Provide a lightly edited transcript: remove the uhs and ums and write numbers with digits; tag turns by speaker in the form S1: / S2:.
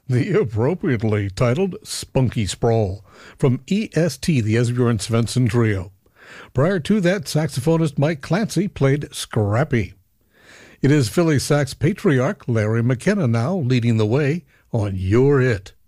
S1: The appropriately titled Spunky Sprawl from EST, the Esbjorn Svensson Trio. Prior to that, saxophonist Mike Clancy played Scrappy. It is Philly sax patriarch Larry McKenna now leading the way on You're It.